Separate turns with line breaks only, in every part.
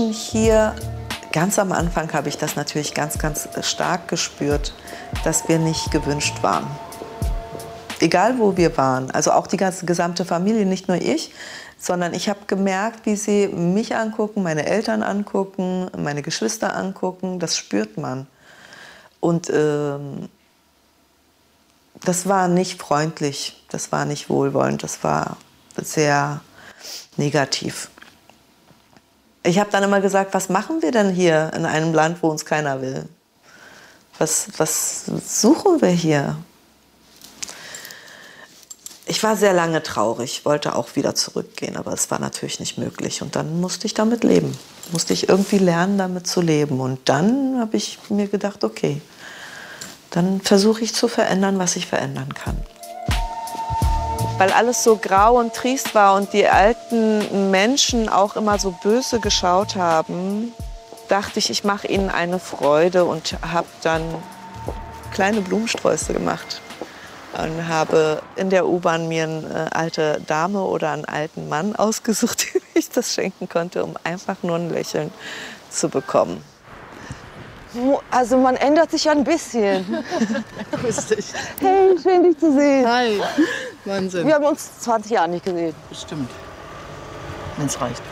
Menschen hier, ganz am Anfang habe ich das natürlich ganz, ganz stark gespürt, dass wir nicht gewünscht waren. Egal, wo wir waren, also auch die ganze gesamte Familie, nicht nur ich, sondern ich habe gemerkt, wie sie mich angucken, meine Eltern angucken, meine Geschwister angucken, das spürt man. Und das war nicht freundlich, das war nicht wohlwollend, das war sehr negativ. Ich habe dann immer gesagt, was machen wir denn hier in einem Land, wo uns keiner will? Was suchen wir hier? Ich war sehr lange traurig, wollte auch wieder zurückgehen, aber es war natürlich nicht möglich. Und dann musste ich damit leben, musste ich irgendwie lernen, damit zu leben. Und dann habe ich mir gedacht, okay, dann versuche ich zu verändern, was ich verändern kann. Weil alles so grau und trist war und die alten Menschen auch immer so böse geschaut haben, dachte ich, ich mache ihnen eine Freude und habe dann kleine Blumensträuße gemacht. Und habe in der U-Bahn mir eine alte Dame oder einen alten Mann ausgesucht, dem ich das schenken konnte, um einfach nur ein Lächeln zu bekommen.
Also man ändert sich ja ein bisschen.
Grüß dich.
Hey, schön dich zu sehen.
Hi. Wahnsinn.
Wir haben uns 20 Jahre nicht gesehen.
Bestimmt. Wenn es reicht.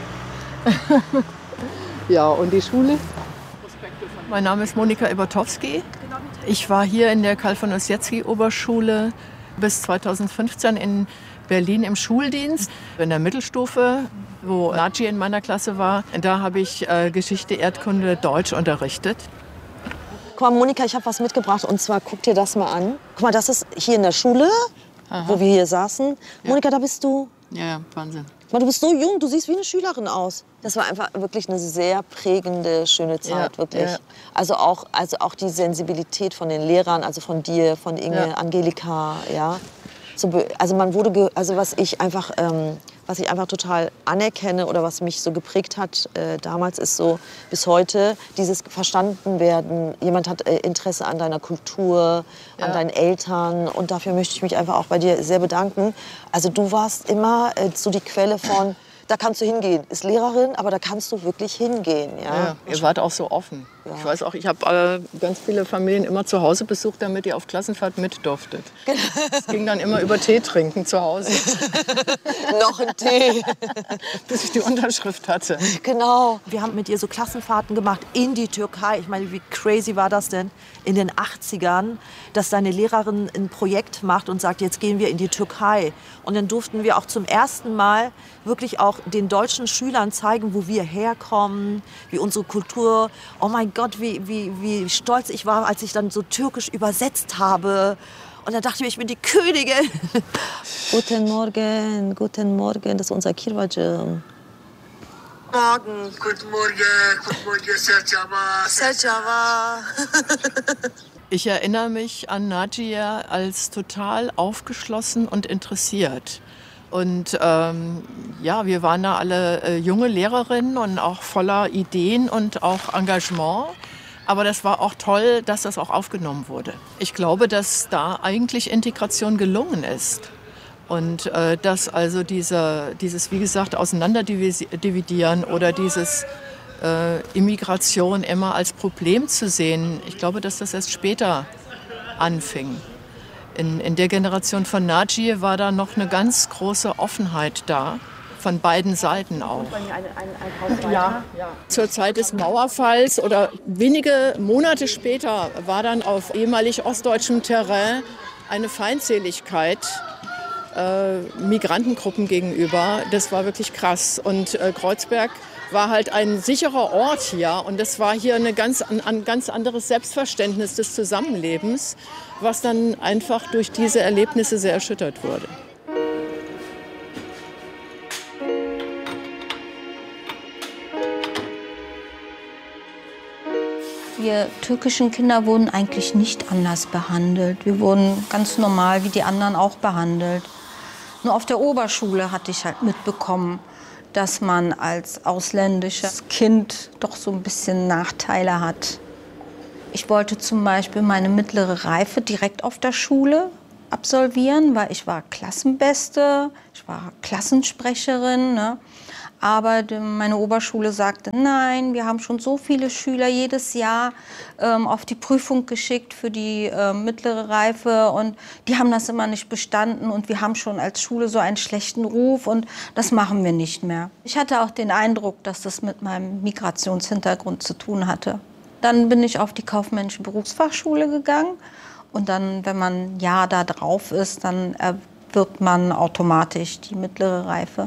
Ja, und die Schule?
Mein Name ist Monika Ibertowski. Ich war hier in der Karl von Ossietzky Oberschule bis 2015 in Berlin im Schuldienst. In der Mittelstufe, wo Naci in meiner Klasse war, da habe ich Geschichte, Erdkunde, Deutsch unterrichtet.
Guck mal, Monika, ich habe was mitgebracht und zwar guck dir das mal an. Guck mal, das ist hier in der Schule, wo wir hier saßen. Monika, da bist du.
Ja, Wahnsinn.
Du bist so jung, du siehst wie eine Schülerin aus. Das war einfach wirklich eine sehr prägende, schöne Zeit, wirklich. Ja. Also auch die Sensibilität von den Lehrern, also von dir, von Inge, Angelika, ja. Also man wurde, also was ich einfach total anerkenne oder was mich so geprägt hat damals, ist so bis heute dieses Verstandenwerden. Jemand hat Interesse an deiner Kultur, an deinen Eltern, und dafür möchte ich mich einfach auch bei dir sehr bedanken. Also du warst immer so die Quelle von, da kannst du hingehen. Ist Lehrerin, aber da kannst du wirklich hingehen. Ja?
Ihr wart auch so offen. Ja. Ich weiß auch, ich habe ganz viele Familien immer zu Hause besucht, damit ihr auf Klassenfahrt mit durftet. Es ging dann immer über Tee trinken zu Hause.
Noch ein Tee.
Bis ich die Unterschrift hatte.
Genau. Wir haben mit ihr so Klassenfahrten gemacht in die Türkei. Ich meine, wie crazy war das denn in den 80ern, dass deine Lehrerin ein Projekt macht und sagt, jetzt gehen wir in die Türkei. Und dann durften wir auch zum ersten Mal wirklich auch den deutschen Schülern zeigen, wo wir herkommen, wie unsere Kultur. Oh mein Gott, wie stolz ich war, als ich dann so türkisch übersetzt habe. Und dann dachte ich bin die Königin. Guten Morgen, guten Morgen, das ist unser Kirwacım.
Morgen, guten Morgen, Serjava.
Ich erinnere mich an Nadia als total aufgeschlossen und interessiert. Und wir waren da alle junge Lehrerinnen und auch voller Ideen und auch Engagement. Aber das war auch toll, dass das auch aufgenommen wurde. Ich glaube, dass da eigentlich Integration gelungen ist. Und dass also dieses, wie gesagt, Auseinanderdividieren oder dieses Immigration immer als Problem zu sehen, ich glaube, dass das erst später anfing. In der Generation von Naci war da noch eine ganz große Offenheit da, von beiden Seiten auch. Ja. Zur Zeit des Mauerfalls oder wenige Monate später war dann auf ehemalig ostdeutschem Terrain eine Feindseligkeit Migrantengruppen gegenüber. Das war wirklich krass. Und Kreuzberg war halt ein sicherer Ort hier. Und das war hier ein ganz anderes Selbstverständnis des Zusammenlebens, was dann einfach durch diese Erlebnisse sehr erschüttert wurde.
Wir türkischen Kinder wurden eigentlich nicht anders behandelt. Wir wurden ganz normal wie die anderen auch behandelt. Nur auf der Oberschule hatte ich halt mitbekommen, dass man als ausländisches Kind doch so ein bisschen Nachteile hat. Ich wollte zum Beispiel meine mittlere Reife direkt auf der Schule absolvieren, weil ich war Klassenbeste, ich war Klassensprecherin, ne? Aber meine Oberschule sagte, nein, wir haben schon so viele Schüler jedes Jahr auf die Prüfung geschickt für die mittlere Reife und die haben das immer nicht bestanden und wir haben schon als Schule so einen schlechten Ruf und das machen wir nicht mehr. Ich hatte auch den Eindruck, dass das mit meinem Migrationshintergrund zu tun hatte. Dann bin ich auf die kaufmännische Berufsfachschule gegangen und dann, wenn man ein Jahr da drauf ist, dann erwirbt man automatisch die mittlere Reife.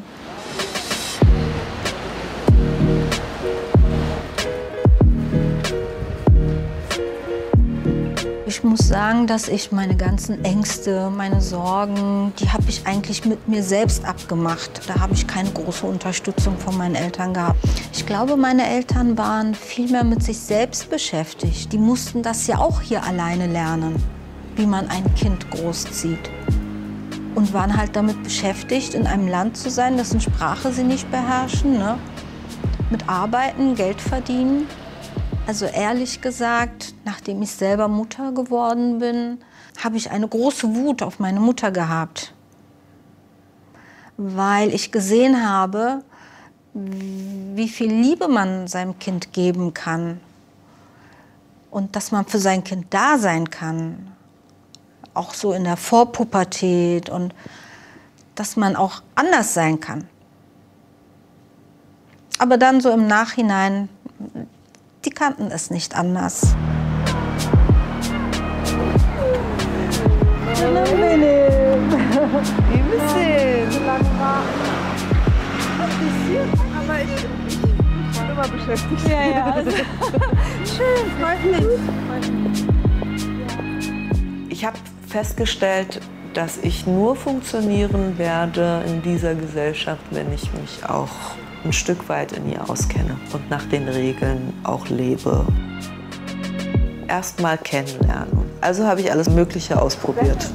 Ich muss sagen, dass ich meine ganzen Ängste, meine Sorgen, die habe ich eigentlich mit mir selbst abgemacht. Da habe ich keine große Unterstützung von meinen Eltern gehabt. Ich glaube, meine Eltern waren viel mehr mit sich selbst beschäftigt. Die mussten das ja auch hier alleine lernen, wie man ein Kind großzieht. Und waren halt damit beschäftigt, in einem Land zu sein, dessen Sprache sie nicht beherrschen, ne? Mit Arbeiten, Geld verdienen. Also ehrlich gesagt, nachdem ich selber Mutter geworden bin, habe ich eine große Wut auf meine Mutter gehabt. Weil ich gesehen habe, wie viel Liebe man seinem Kind geben kann. Und dass man für sein Kind da sein kann. Auch so in der Vorpubertät. Und dass man auch anders sein kann. Aber dann so im Nachhinein, die kannten es nicht anders.
Wie bisschen. So lange war ein bisschen, aber ich war immer beschäftigt. Ja. Schön, freut mich. Ich habe festgestellt, dass ich nur funktionieren werde in dieser Gesellschaft, wenn ich mich auch ein Stück weit in ihr auskenne und nach den Regeln auch lebe. Erst mal kennenlernen. Also habe ich alles Mögliche ausprobiert.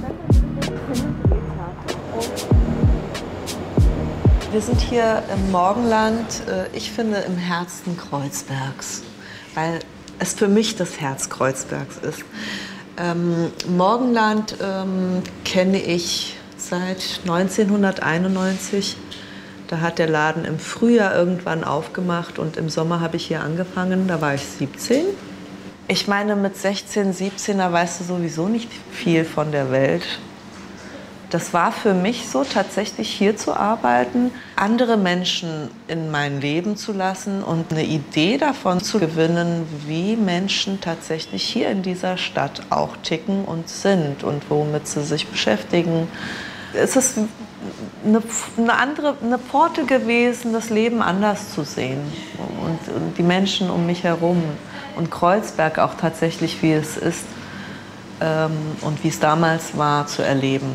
Wir sind hier im Morgenland, ich finde im Herzen Kreuzbergs, weil es für mich das Herz Kreuzbergs ist. Morgenland kenne ich seit 1991. Da hat der Laden im Frühjahr irgendwann aufgemacht und im Sommer habe ich hier angefangen, da war ich 17. Ich meine, mit 16, 17, da weißt du sowieso nicht viel von der Welt. Das war für mich so, tatsächlich hier zu arbeiten, andere Menschen in mein Leben zu lassen und eine Idee davon zu gewinnen, wie Menschen tatsächlich hier in dieser Stadt auch ticken und sind und womit sie sich beschäftigen. Es ist eine Pforte gewesen, das Leben anders zu sehen und die Menschen um mich herum und Kreuzberg auch tatsächlich, wie es ist und wie es damals war, zu erleben.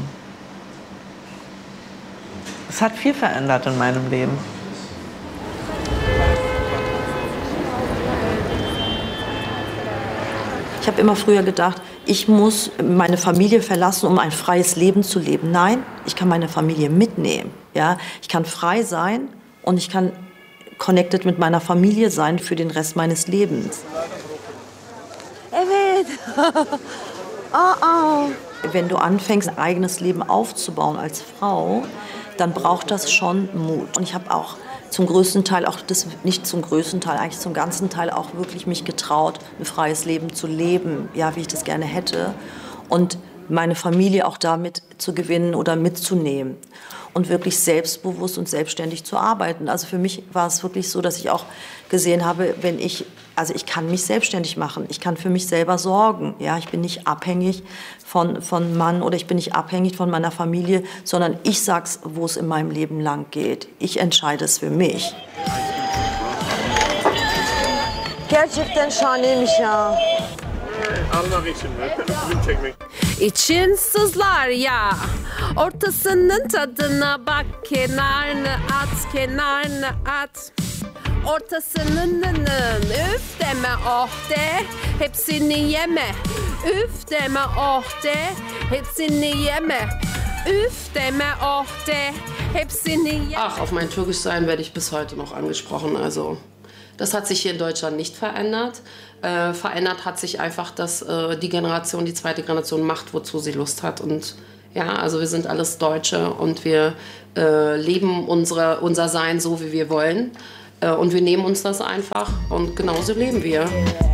Es hat viel verändert in meinem Leben.
Ich habe immer früher gedacht, ich muss meine Familie verlassen, um ein freies Leben zu leben. Nein, ich kann meine Familie mitnehmen. Ja? Ich kann frei sein und ich kann connected mit meiner Familie sein für den Rest meines Lebens. Wenn du anfängst, ein eigenes Leben aufzubauen als Frau, dann braucht das schon Mut. Und ich habe auch zum größten Teil, nicht zum größten Teil, eigentlich zum ganzen Teil auch wirklich mich getraut, ein freies Leben zu leben, ja, wie ich das gerne hätte. Und meine Familie auch damit zu gewinnen oder mitzunehmen. Und wirklich selbstbewusst und selbstständig zu arbeiten. Also für mich war es wirklich so, dass ich auch gesehen habe, ich kann mich selbstständig machen. Ich kann für mich selber sorgen. Ja, ich bin nicht abhängig von Mann oder ich bin nicht abhängig von meiner Familie, sondern ich sag's, wo es in meinem Leben lang geht. Ich entscheide es für mich.
Gerçekten şahaneymiş ya.
Almak için mi? Film çekmek.
İçin sızlar ya. Ortasının tadına bak, kenarını at, kenarını at. Ortasının üf deme oh de, hepsini yeme. Üf deme oh de, hepsini yeme. Üf deme oh de, hepsini yeme.
Ach, auf mein Türkischsein werde ich bis heute noch angesprochen. Also das hat sich hier in Deutschland nicht verändert. Verändert hat sich einfach, dass die zweite Generation macht, wozu sie Lust hat. Und Ja, also wir sind alles Deutsche und wir leben unser Sein so, wie wir wollen. Und wir nehmen uns das einfach und genauso leben wir.